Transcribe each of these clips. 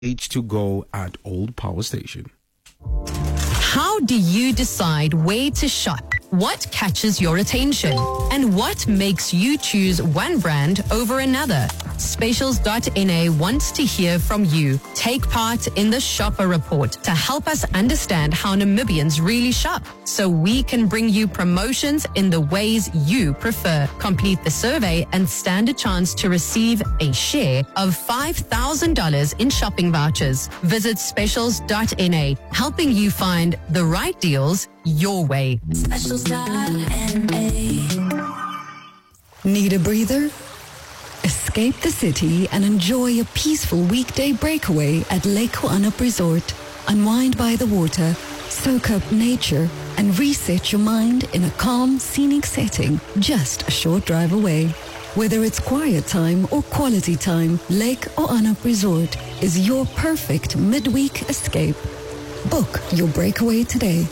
to go at Old Power Station. How do you decide where to shop? What catches your attention? And what makes you choose one brand over another? Specials.na wants to hear from you. Take part in the Shopper Report to help us understand how Namibians really shop so we can bring you promotions in the ways you prefer. Complete the survey and stand a chance to receive a share of $5,000 in shopping vouchers. Visit specials.na, helping you find the right deals your way. Need a breather? Escape the city and enjoy a peaceful weekday breakaway at Lake Ho'anup Resort. Unwind by the water, soak up nature, and reset your mind in a calm, scenic setting just a short drive away. Whether it's quiet time or quality time, Lake Ho'anup Resort is your perfect midweek escape. Book your breakaway today.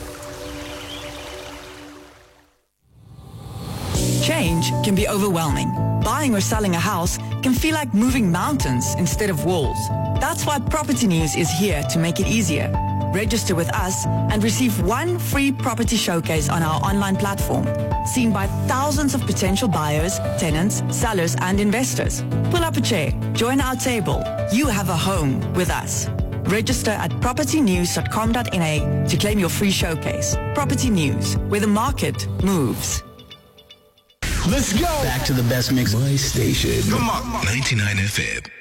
Change can be overwhelming. Buying or selling a house can feel like moving mountains instead of walls. That's why Property News is here to make it easier. Register with us and receive one free property showcase on our online platform, seen by thousands of potential buyers, tenants, sellers, and investors. Pull up a chair, join our table. You have a home with us. Register at propertynews.com.na to claim your free showcase. Property News, where the market moves. Let's go. Back to the best mix. My station. Come on. 99 FM.